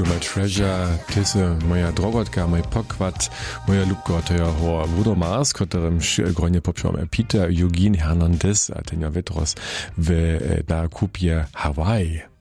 You My Treasure, tese moja drogotka, mój pokład, moja lubka to jeho Bruno Mars, którym gronie poprzemy Peter Eugene Hernandez, a ten ja wytros na kupie Hawaii.